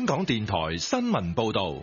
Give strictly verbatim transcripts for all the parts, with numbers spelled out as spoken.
香港電台新聞報道。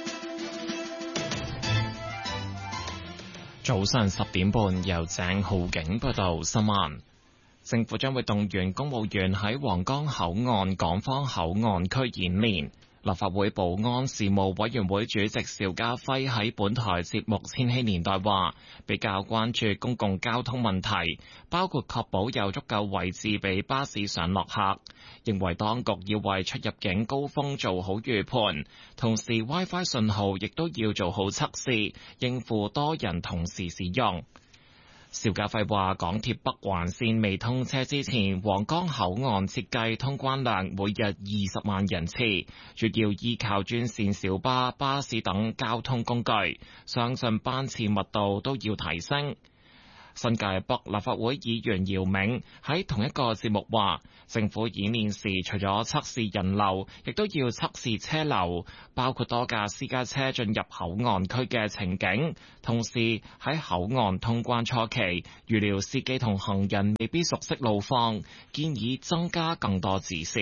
早上十點半，由鄭浩景報道新聞。政府將會動員公務員喺皇崗口岸、港方口岸區演練。立法會保安事務委員會主席邵家輝喺本台節目《千禧年代》話，比較關注公共交通問題，包括確保有足夠位置俾巴士上落客，認為當局要為出入境高峰做好預判，同時 WiFi 信號亦都要做好測試，應付多人同時使用。邵家輝話，港鐵北環綫未通車之前，皇崗口岸設計通關量每日二十萬人次，主要依靠專綫小巴、巴士等交通工具，相信班次密度都要提升。新界北立法會議員姚明喺同一個節目話，政府演練時除咗測試人流，亦都要測試車流，包括多架私家車進入口岸區嘅情景。同時喺口岸通關初期，預料司機同行人未必熟悉路況，建議增加更多指示。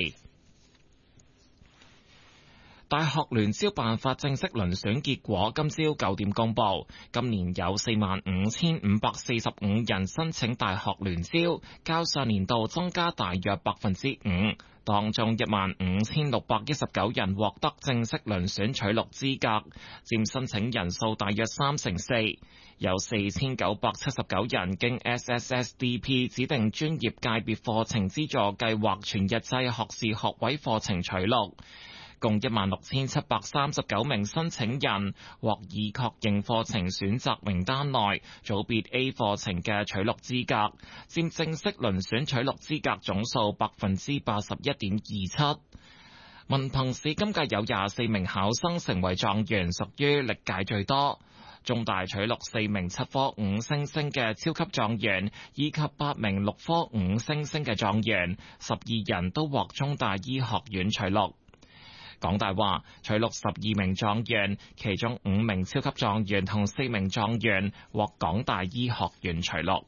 大學聯招辦法正式遴選結果今朝九點公佈，今年有四萬五千五百四十五人申請大學聯招，較上年度增加大約百分之五。當中一萬五千六百一十九人獲得正式遴選取錄資格，佔申請人數大約三成四。有四千九百七十九人經 S S S D P 指定專業界別課程資助計劃全日制學士學位課程取錄。共一萬六千七百三十九名申請人獲已確認課程選擇名單內組別 A 課程嘅取錄資格，佔正式遴選取錄資格總數百分之八十一點二七。文憑試今屆有廿四名考生成為狀元，屬於歷屆最多。中大取錄四名七科五星星嘅超級狀元，以及八名六科五星星嘅狀元，十二人都獲中大醫學院取錄。港大話取錄十二名狀元，其中五名超級狀元同四名狀元獲港大醫學院取錄。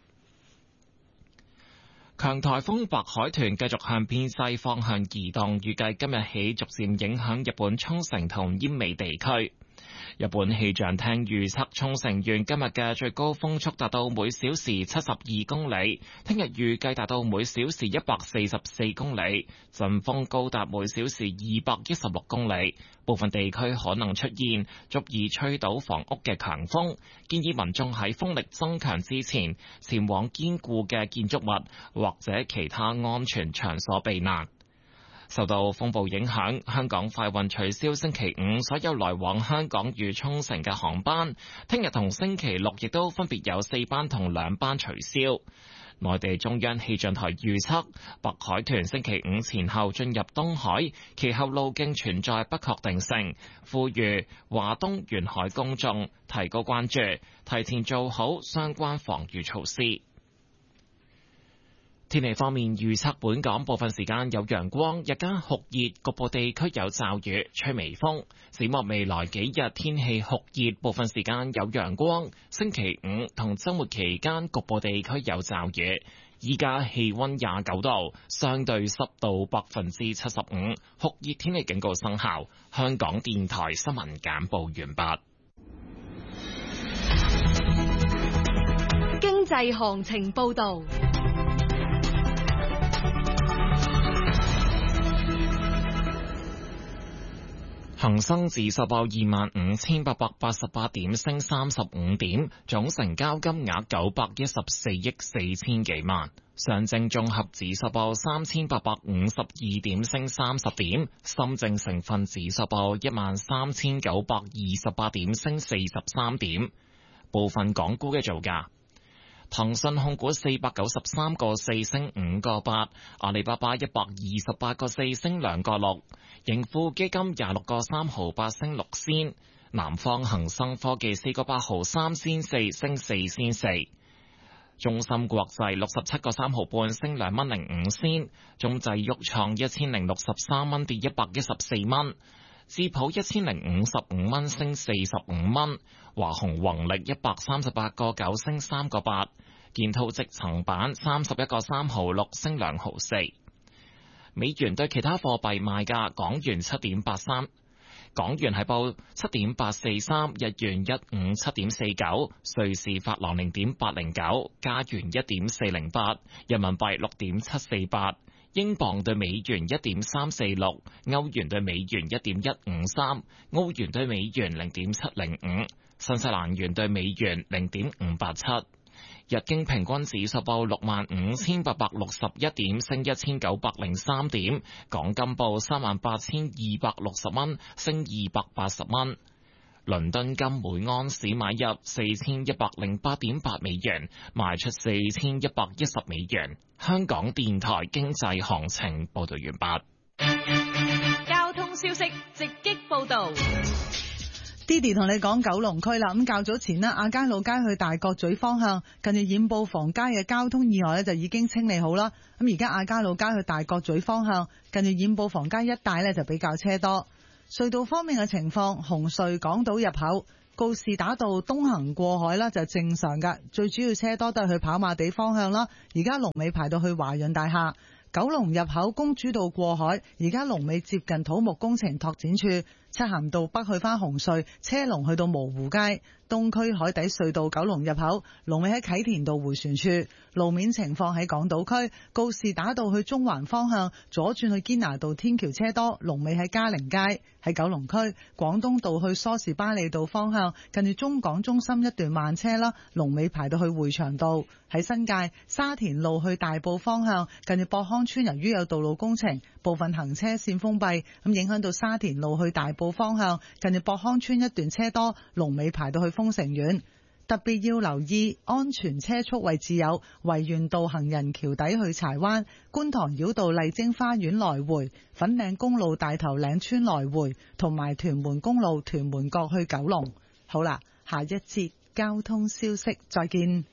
強颱風白海豚繼續向偏西方向移動，預計今日起逐漸影響日本沖繩同奄美地區。日本氣象廳預測沖繩縣今日嘅最高風速達到每小時七十二公里，聽日預計達到每小時一百四十四公里，陣風高達每小時二百一十六公里，部分地區可能出現足以吹倒房屋嘅強風，建議民眾喺風力增強之前前往堅固嘅建築物或者其他安全場所避難。受到風暴影響，香港快運取消星期五所有來往香港與沖繩嘅航班，聽日同星期六亦都分別有四班同兩班取消。內地中央氣象台預測，白海豚星期五前後進入東海，其後路徑存在不確定性，呼籲華東沿海公眾提高關注，提前做好相關防禦措施。天氣方面預測，本港部分時間有陽光，日間酷熱，局部地區有驟雨，吹微風。展望未來幾日天氣酷熱，部分時間有陽光。星期五同週末期間局部地區有驟雨。依家氣溫廿九度，相對濕度百分之七十五，酷熱天氣警告生效。香港電台新聞簡報完畢。 經濟行情報道。 恒生指數報二萬五千八百八十八點，升三十五點，總成交金額九百一十四億四千幾萬。上證綜合指數報三千八百五十二點，升三十點。深證成分指數報一萬三千九百二十八點，升四十三點。部分港股嘅造價。騰訊控股四百九十三個四升五個八，阿里巴巴一百二十八個四升兩個六，盈富基金廿六個三毫八升六仙，南方恒生科技四個八毫三仙四升四仙四，中芯國際六十七個三毫半升兩蚊零五仙，中製旭創一千零六十三蚊跌一百一十四蚊。智普一千零五十五蚊升四十五蚊，華虹宏力一百三十八個九升三個八，建滔積層板三十一個三毫六升兩毫四。 美元對其他貨幣賣價：港元七點八三。港元係報七點八四三，日元一五七點四九，瑞士法郎零點八零九，加元一點四零八，人民幣六點七四八，英鎊對美元一點三四六，歐元對美元一點一五三，澳元對美元零點七零五，新西蘭元對美元零點五八七。日經平均指數報六萬五千八百六十一點，升一千九百零三點。港金報三萬八千二百六十蚊，升二百八十蚊。倫敦金每安士買入四千一百零八點八美元，賣出四千一百一十美元。香港電台經濟行情報道完畢。 交通消息直擊報道。 Didi 同你講九龍區啦，咁較早前呢，亞皆老街去大角咀方向，近住染布房街嘅交通意外咧就已經清理好啦。咁而家亞皆老街去大角咀方向，近住染布房街一帶咧就比較車多。隧道方面嘅情況，紅隧港島入口告士打道東行過海啦就正常噶，最主要車多都係去跑馬地方向啦。而家龍尾排到去華潤大廈。九龍入口公主道過海，而家龍尾接近土木工程拓展處。漆咸道北去返紅隧，車龍去到蕪湖街。東區海底隧道九龍入口，龍尾喺啟田道迴旋處。路面情況喺港島區，告士打道去中環方向，左轉去堅拿道天橋車多，龍尾喺嘉寧街。喺九龍區，廣東道去梳士巴利道方向，近住中港中心一段慢車啦，龍尾排到去匯祥道。喺新界沙田路去大埔方向，近住博康村由於有道路工程，部分行車線封閉，咁影響到沙田路去大埔方向，近住博康村一段車多，龍尾排到去豐城苑。特別要留意安全車速位置有維園道行人橋底去柴灣、觀塘繞道麗晶花園來回、粉嶺公路大頭嶺村來回，同埋屯門公路屯門角去九龍。好啦，下一節交通消息再見。